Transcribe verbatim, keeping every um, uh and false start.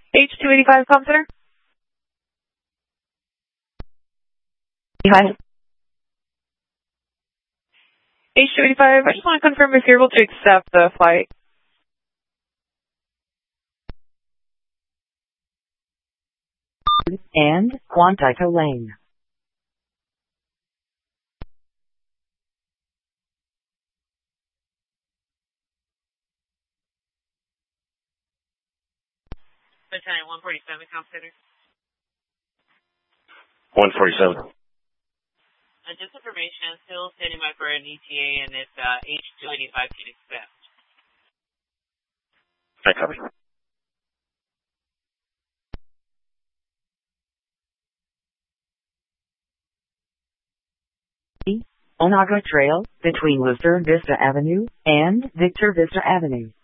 H two eighty-five Com Center. Hi. H two eighty-five, I just want to confirm if you're able to accept the flight. And Quantico Lane. Battalion one forty-seven Com Center. one forty-seven. Uh, just information, still standing by for an E T A, and it's uh, H two eighty-five can accept. I copy. Onaga Trail, between Worcester Vista Avenue and Victor Vista Avenue.